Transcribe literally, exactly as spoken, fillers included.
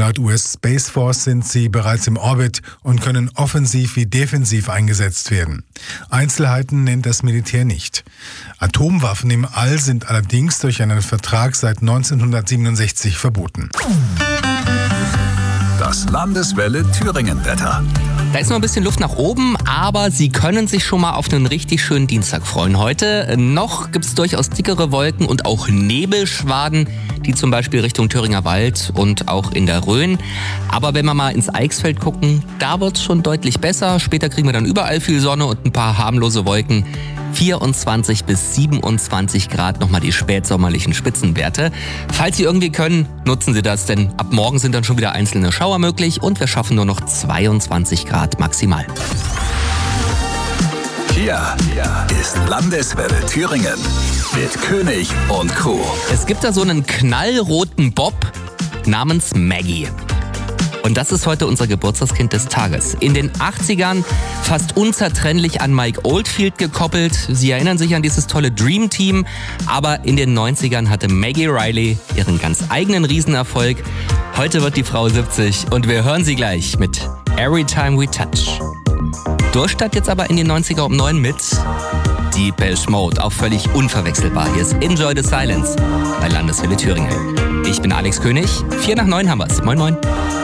Laut U S Space Force sind sie bereits im Orbit und können offensiv wie defensiv eingesetzt werden. Einzelheiten nennt das Militär nicht. Atomwaffen im All sind allerdings durch einen Vertrag seit neunzehnhundertsiebenundsechzig verboten. Das Landeswelle Thüringen-Wetter. Da ist noch ein bisschen Luft nach oben, aber Sie können sich schon mal auf einen richtig schönen Dienstag freuen heute. Noch gibt es durchaus dickere Wolken und auch Nebelschwaden, die zum Beispiel Richtung Thüringer Wald und auch in der Rhön. Aber wenn wir mal ins Eichsfeld gucken, da wird es schon deutlich besser. Später kriegen wir dann überall viel Sonne und ein paar harmlose Wolken. vierundzwanzig bis siebenundzwanzig Grad, nochmal die spätsommerlichen Spitzenwerte. Falls Sie irgendwie können, nutzen Sie das, denn ab morgen sind dann schon wieder einzelne Schauer möglich und wir schaffen nur noch zweiundzwanzig Grad maximal. Hier ist Landeswelle Thüringen mit König und Crew. Es gibt da so einen knallroten Bob namens Maggie. Und das ist heute unser Geburtstagskind des Tages. In den achtzigern fast unzertrennlich an Mike Oldfield gekoppelt. Sie erinnern sich an dieses tolle Dream Team. Aber in den neunzigern hatte Maggie Riley ihren ganz eigenen Riesenerfolg. Heute wird die Frau siebzig und wir hören sie gleich mit Every Time We Touch. Durchstadt jetzt aber in die neunziger um neun mit Depeche Mode. Auch völlig unverwechselbar. Hier ist Enjoy the Silence bei Landeswelle Thüringen. Ich bin Alex König. Vier nach neun haben wir's. Moin moin.